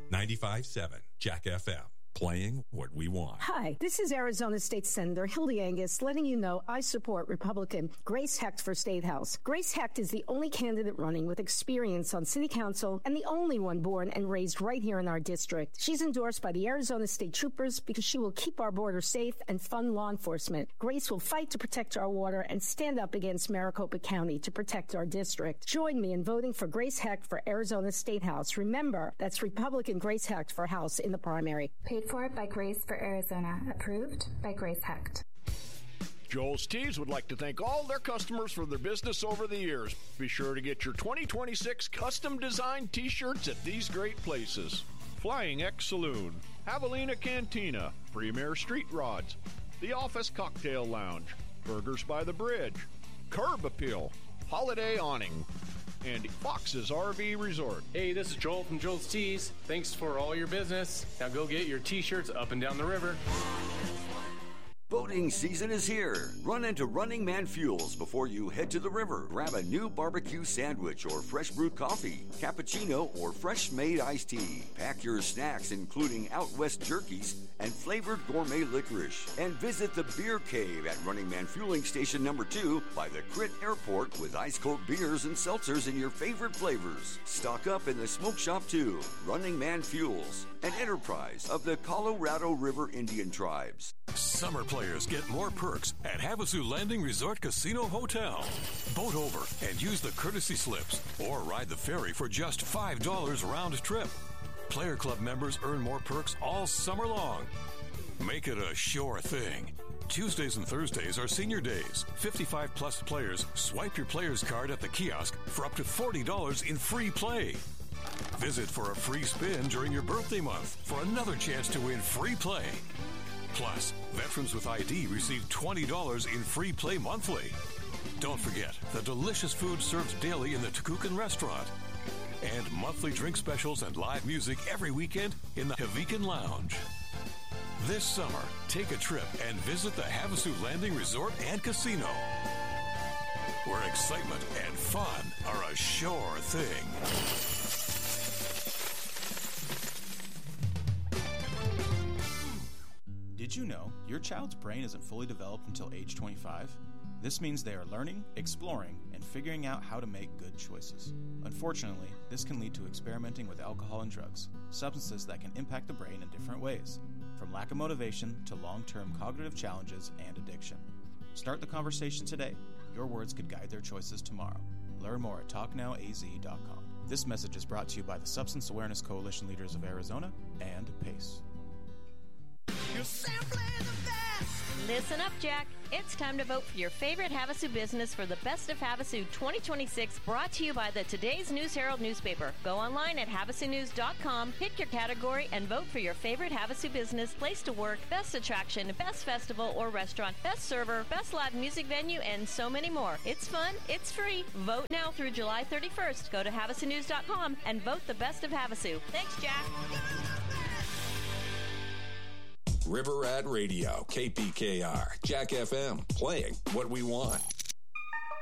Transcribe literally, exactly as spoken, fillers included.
ninety-five point seven Jack F M. Playing what we want. Hi, this is Arizona State Senator Hildy Angus letting you know I support Republican Grace Hecht for State House. Grace Hecht is the only candidate running with experience on city council and the only one born and raised right here in our district. She's endorsed by the Arizona State Troopers because she will keep our border safe and fund law enforcement. Grace will fight to protect our water and stand up against Maricopa County to protect our district. Join me in voting for Grace Hecht for Arizona State House. Remember, that's Republican Grace Hecht for House in the primary. Paid for by Grace for Arizona. Approved by Grace Hecht. Joel's Tees would like to thank all their customers for their business over the years. Be sure to get your twenty twenty-six custom designed t-shirts at these great places. Flying X Saloon, Javelina Cantina, Premier Street Rods, The Office Cocktail Lounge, Burgers by the Bridge, Curb Appeal, Holiday Awning, and Fox's R V Resort. Hey, this is Joel from Joel's Tees. Thanks for all your business. Now go get your t-shirts up and down the river. Boating season is here. Run into Running Man Fuels before you head to the river. Grab a new barbecue sandwich or fresh brewed coffee, cappuccino, or fresh made iced tea. Pack your snacks, including Out West jerkies and flavored gourmet licorice. And visit the Beer Cave at Running Man Fueling Station number two by the Crit Airport with ice cold beers and seltzers in your favorite flavors. Stock up in the smoke shop too. Running Man Fuels, an enterprise of the Colorado River Indian Tribes. Summer players get more perks at Havasu Landing Resort Casino Hotel. Boat over and use the courtesy slips or ride the ferry for just five dollars round trip. Player Club members earn more perks all summer long. Make it a sure thing. Tuesdays and Thursdays are senior days. fifty-five plus players swipe your player's card at the kiosk for up to forty dollars in free play. Visit for a free spin during your birthday month for another chance to win free play. Plus, veterans with I D receive twenty dollars in free play monthly. Don't forget the delicious food served daily in the Takukan restaurant. And monthly drink specials and live music every weekend in the Havikan Lounge. This summer, take a trip and visit the Havasu Landing Resort and Casino, where excitement and fun are a sure thing. Did you know your child's brain isn't fully developed until age twenty-five? This means they are learning, exploring, and figuring out how to make good choices. Unfortunately, this can lead to experimenting with alcohol and drugs, substances that can impact the brain in different ways, from lack of motivation to long-term cognitive challenges and addiction. Start the conversation today. Your words could guide their choices tomorrow. Learn more at talk now a z dot com. This message is brought to you by the Substance Awareness Coalition Leaders of Arizona and PACE. You're simply the best. Listen up, Jack. It's time to vote for your favorite Havasu business for the Best of Havasu twenty twenty-six, brought to you by the Today's News Herald newspaper. Go online at havasu news dot com, pick your category, and vote for your favorite Havasu business, place to work, best attraction, best festival or restaurant, best server, best live music venue, and so many more. It's fun. It's free. Vote now through July thirty-first. Go to havasu news dot com and vote the Best of Havasu. Thanks, Jack. River Rat Radio, K P K R, Jack F M, playing what we want.